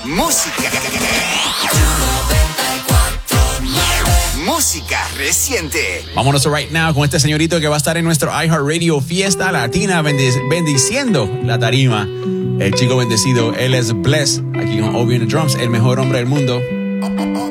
música. Música reciente. Vámonos right now con este señorito que va a estar en nuestro iHeartRadio Fiesta Latina bendiciendo la tarima. El chico bendecido, él es Bless, aquí con Obi on the Drums, el mejor hombre del mundo.